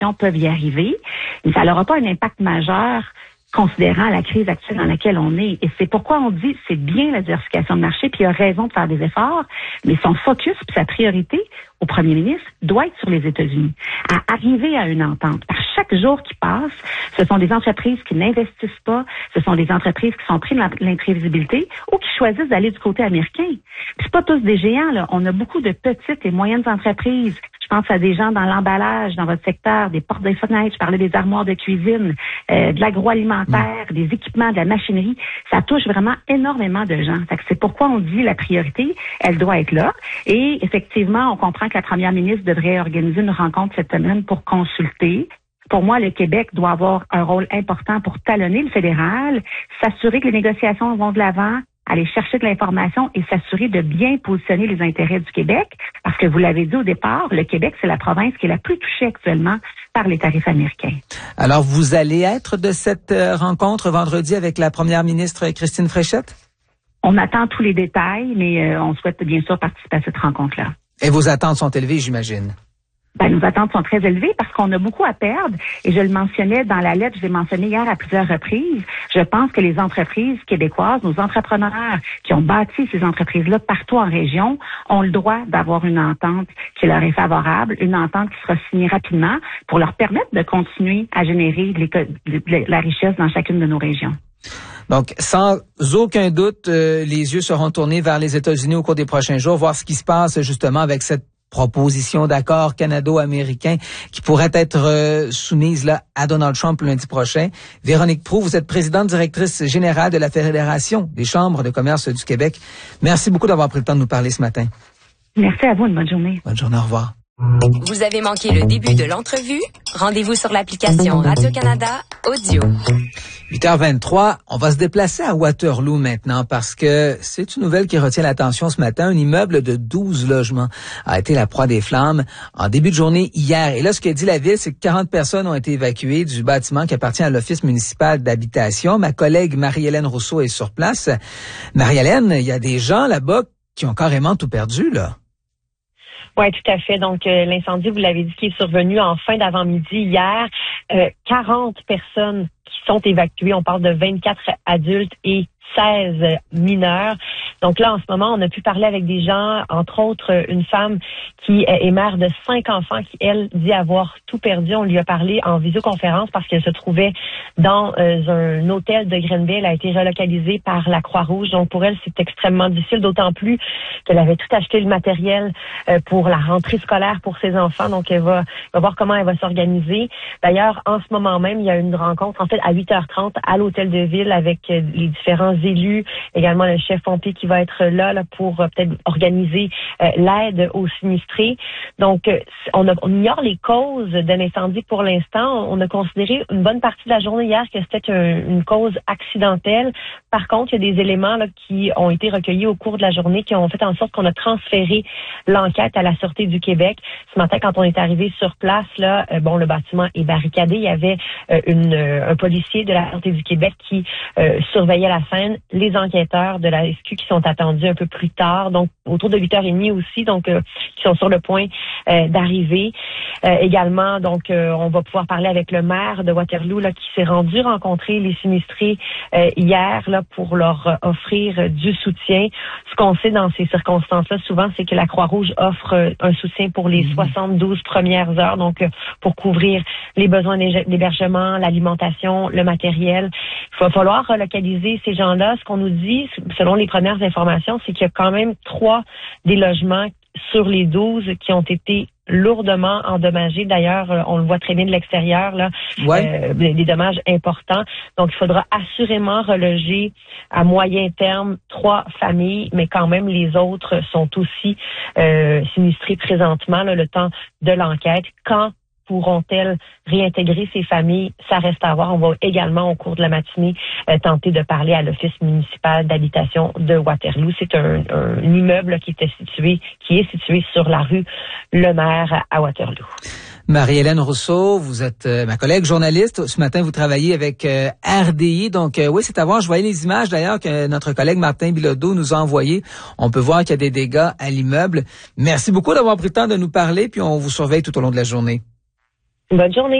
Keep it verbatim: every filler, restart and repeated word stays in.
peuvent y arriver, mais ça n'aura pas un impact majeur considérant la crise actuelle dans laquelle on est. Et c'est pourquoi on dit c'est bien la diversification de marché, puis il a raison de faire des efforts, mais son focus puis sa priorité au premier ministre doit être sur les États-Unis, à arriver à une entente. Par chaque jour qui passe, ce sont des entreprises qui n'investissent pas, ce sont des entreprises qui sont prises de l'imprévisibilité ou qui choisissent d'aller du côté américain. Puis c'est pas tous des géants, là. On a beaucoup de petites et moyennes entreprises. Je pense à des gens dans l'emballage, dans votre secteur, des portes et fenêtres, je parlais des armoires de cuisine, euh, de l'agroalimentaire, mmh. des équipements, de la machinerie. Ça touche vraiment énormément de gens. Fait que c'est pourquoi on dit la priorité, elle doit être là. Et effectivement, on comprend que la première ministre devrait organiser une rencontre cette semaine pour consulter. Pour moi, le Québec doit avoir un rôle important pour talonner le fédéral, s'assurer que les négociations vont de l'avant, aller chercher de l'information et s'assurer de bien positionner les intérêts du Québec. Parce que vous l'avez dit au départ, le Québec, c'est la province qui est la plus touchée actuellement par les tarifs américains. Alors, vous allez être de cette rencontre vendredi avec la première ministre Christine Fréchette? On attend tous les détails, mais euh, on souhaite bien sûr participer à cette rencontre-là. Et vos attentes sont élevées, j'imagine? Ben, nos attentes sont très élevées parce qu'on a beaucoup à perdre. Et je le mentionnais dans la lettre, je l'ai mentionné hier à plusieurs reprises. Je pense que les entreprises québécoises, nos entrepreneurs qui ont bâti ces entreprises-là partout en région, ont le droit d'avoir une entente qui leur est favorable, une entente qui sera signée rapidement pour leur permettre de continuer à générer de la richesse dans chacune de nos régions. Donc, sans aucun doute, euh, les yeux seront tournés vers les États-Unis au cours des prochains jours, voir ce qui se passe justement avec cette proposition d'accord canado-américain qui pourrait être euh, soumise là à Donald Trump lundi prochain. Véronique Proulx, vous êtes présidente directrice générale de la Fédération des chambres de commerce du Québec. Merci beaucoup d'avoir pris le temps de nous parler ce matin. Merci à vous, une bonne journée. Bonne journée, au revoir. Vous avez manqué le début de l'entrevue? Rendez-vous sur l'application Radio-Canada Audio. huit heures vingt-trois, on va se déplacer à Waterloo maintenant parce que c'est une nouvelle qui retient l'attention ce matin. Un immeuble de douze logements a été la proie des flammes en début de journée hier. Et là, ce que dit la ville, c'est que quarante personnes ont été évacuées du bâtiment qui appartient à l'Office municipal d'habitation. Ma collègue Marie-Hélène Rousseau est sur place. Marie-Hélène, il y a des gens là-bas qui ont carrément tout perdu, là. Oui, tout à fait. Donc, euh, l'incendie, vous l'avez dit, qui est survenu en fin d'avant-midi hier. Euh, quarante personnes qui sont évacuées. On parle de vingt-quatre adultes et seize mineurs. Donc là, en ce moment, on a pu parler avec des gens, entre autres une femme qui est mère de cinq enfants qui, elle, dit avoir tout perdu. On lui a parlé en visioconférence parce qu'elle se trouvait dans euh, un hôtel de Grenby. Elle a été relocalisée par la Croix-Rouge. Donc pour elle, c'est extrêmement difficile, d'autant plus qu'elle avait tout acheté le matériel euh, pour la rentrée scolaire pour ses enfants. Donc elle va, va voir comment elle va s'organiser. D'ailleurs, en ce moment même, il y a une rencontre, en fait, à huit heures trente à l'hôtel de ville avec euh, les différents élus, également le chef pompier qui va être là, là pour euh, peut-être organiser euh, l'aide aux sinistrés. Donc, euh, on, a, on ignore les causes d'un incendie pour l'instant. On a considéré une bonne partie de la journée hier que c'était un, une cause accidentelle. Par contre, il y a des éléments là, qui ont été recueillis au cours de la journée qui ont fait en sorte qu'on a transféré l'enquête à la Sûreté du Québec. Ce matin, quand on est arrivé sur place, là, euh, bon, le bâtiment est barricadé. Il y avait euh, une, euh, un policier de la Sûreté du Québec qui euh, surveillait la scène. Les enquêteurs de la S Q qui sont attendus un peu plus tard, donc autour de huit heures trente aussi, donc euh, qui sont sur le point euh, d'arriver. Euh, également, donc, euh, on va pouvoir parler avec le maire de Waterloo là, qui s'est rendu rencontrer les sinistrés euh, hier là pour leur euh, offrir euh, du soutien. Ce qu'on sait dans ces circonstances-là, souvent, c'est que la Croix-Rouge offre euh, un soutien pour les soixante-douze premières heures, donc euh, pour couvrir les besoins d'hébergement, l'alimentation, le matériel. Il va falloir relocaliser ces gens-là. Ce qu'on nous dit, selon les premières informations, c'est qu'il y a quand même trois des logements sur les douze qui ont été lourdement endommagés. D'ailleurs, on le voit très bien de l'extérieur, là, ouais. euh, des dommages importants. Donc, il faudra assurément reloger à moyen terme trois familles, mais quand même, les autres sont aussi euh, sinistrés présentement, là, le temps de l'enquête. Quand pourront-elles réintégrer ces familles? Ça reste à voir. On va également, au cours de la matinée, euh, tenter de parler à l'Office municipal d'habitation de Waterloo. C'est un, un immeuble qui était situé, qui est situé sur la rue Lemaire à Waterloo. Marie-Hélène Rousseau, vous êtes euh, ma collègue journaliste. Ce matin, vous travaillez avec euh, R D I. Donc, euh, oui, c'est à voir. Je voyais les images, d'ailleurs, que notre collègue Martin Bilodeau nous a envoyées. On peut voir qu'il y a des dégâts à l'immeuble. Merci beaucoup d'avoir pris le temps de nous parler, puis on vous surveille tout au long de la journée. Bonne journée.